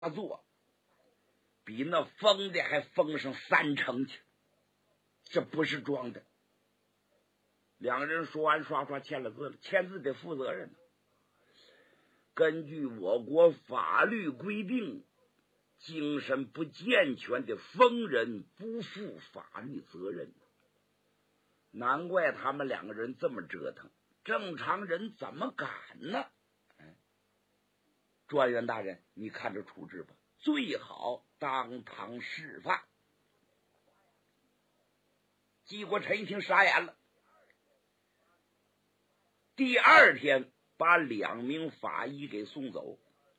作，比那疯的还疯上3成去，这不是装的。两个人说完，刷刷签了字了，签字得负责任。根据我国法律规定，精神不健全的疯人不负法律责任。难怪他们两个人这么折腾，正常人怎么敢呢？专员大人，你看着处置吧，最好当堂释放。纪国臣一听傻眼了。第二天把2名法医给送走。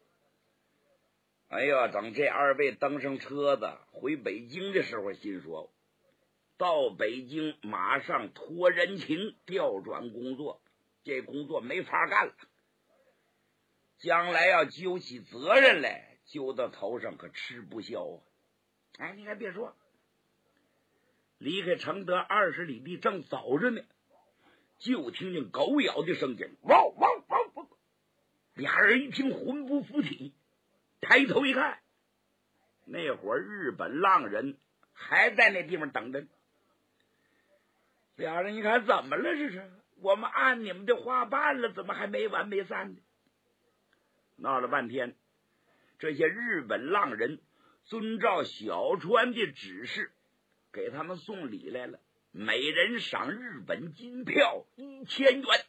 哎呀，等这2位登上车子回北京的时候，心说到北京马上托人情调转工作，这工作没法干了，将来要揪起责任来，揪到头上可吃不消啊！哎，你还别说，离开承德20里地，正走着呢，就听见狗咬的声音，汪汪汪汪！俩人一听魂不附体，抬头一看，那会儿日本浪人还在那地方等着。俩人一看，怎么了？这是我们按你们的话办了，怎么还没完没散呢？闹了半天，这些日本浪人遵照小川的指示，给他们送礼来了，每人赏日本金票1000元。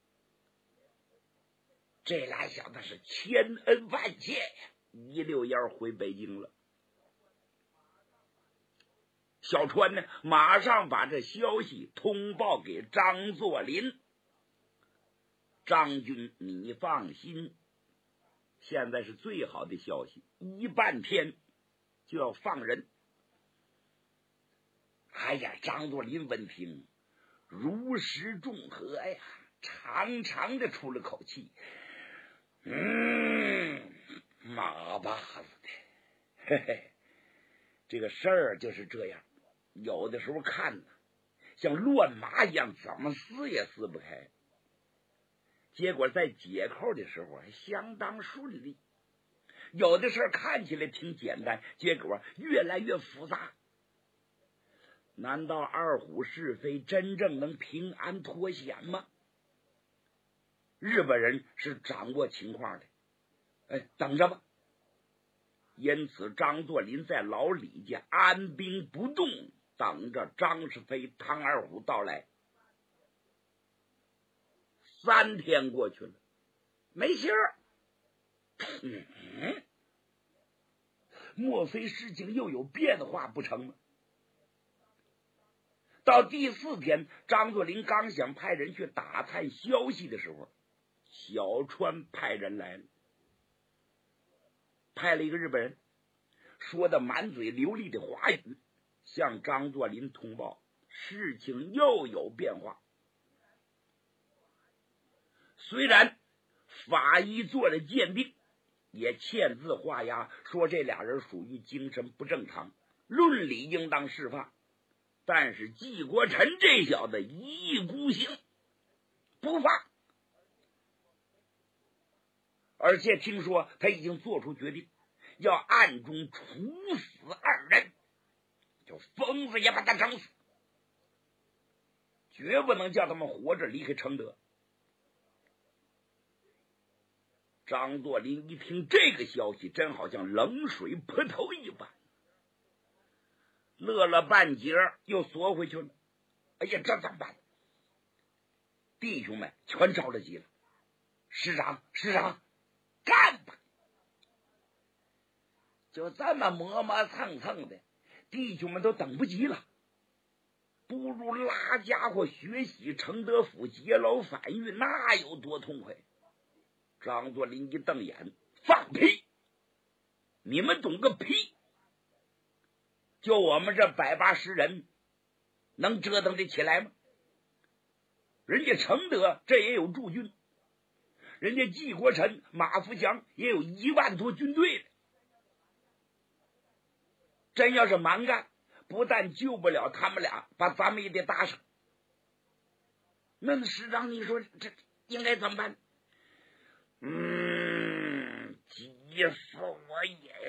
这俩小子是千恩万谢呀，一溜烟回北京了。小川呢，马上把这消息通报给张作霖。张军，你放心，现在是最好的消息，一半天就要放人。哎呀，张作霖闻听如释重荷呀，长长的出了口气。马巴子的，嘿嘿，这个事儿就是这样，有的时候看呢，像乱麻一样，怎么撕也撕不开。结果在解扣的时候还相当顺利，有的事儿看起来挺简单，结果越来越复杂。难道二虎是非真正能平安脱险吗？日本人是掌握情况的，等着吧。因此张作霖在老李家安兵不动，等着张世飞、唐二虎到来。3天过去了，没信儿。莫非事情又有变化不成吗？到第4天，张作霖刚想派人去打探消息的时候，小川派人来了，派了一个日本人，说的满嘴流利的华语，向张作霖通报事情又有变化。虽然法医做了鉴定，也签字画押，说这俩人属于精神不正常，论理应当释放，但是纪国臣这小子一意孤行，不放。而且听说他已经做出决定，要暗中处死2人，就疯子也把他整死，绝不能叫他们活着离开承德。张作霖一听这个消息，真好像冷水泼头一般，乐了半截，又缩回去了。哎呀，这怎么办？弟兄们全着了急了，师长，干吧！就这么磨磨蹭蹭的，弟兄们都等不及了，不如拉家伙学习承德府劫牢反狱，那有多痛快？张作霖一瞪眼，放屁！你们懂个屁！就我们这180人，能折腾得起来吗？人家承德这也有驻军，人家纪国臣、马福祥也有1万多军队的，真要是蛮干，不但救不了他们俩，把咱们也得搭上。那师长，你说这应该怎么办？ 你死我也。